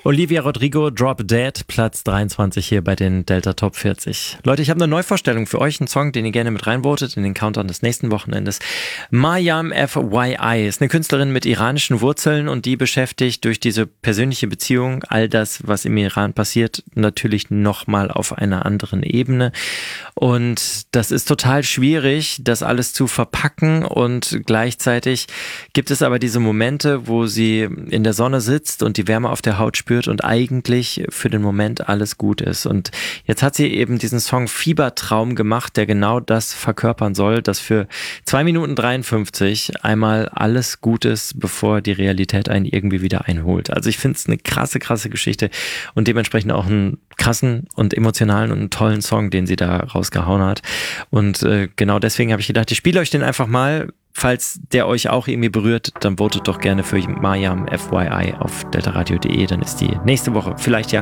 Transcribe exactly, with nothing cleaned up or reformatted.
Olivia Rodrigo, Drop Dead, Platz dreiundzwanzig hier bei den Delta Top vierzig. Leute, ich habe eine Neuvorstellung für euch, einen Song, den ihr gerne mit reinvotet in den Countdown des nächsten Wochenendes. Mariam F Y I ist eine Künstlerin mit iranischen Wurzeln und die beschäftigt durch diese persönliche Beziehung all das, was im Iran passiert, natürlich nochmal auf einer anderen Ebene. Und das ist total schwierig, das alles zu verpacken, und gleichzeitig gibt es aber diese Momente, wo sie in der Sonne sitzt und die Wärme auf der Haut spürt und eigentlich für den Moment alles gut ist. Und jetzt hat sie eben diesen Song Fiebertraum gemacht, der genau das verkörpern soll, dass für zwei Minuten dreiundfünfzig einmal alles gut ist, bevor die Realität einen irgendwie wieder einholt. Also ich finde es eine krasse, krasse Geschichte und dementsprechend auch einen krassen und emotionalen und einen tollen Song, den sie da rausgehauen hat. Und äh, genau deswegen habe ich gedacht, ich spiele euch den einfach mal. Falls der euch auch irgendwie berührt, dann votet doch gerne für Mariam F Y I auf deltaradio punkt de, dann ist die nächste Woche vielleicht ja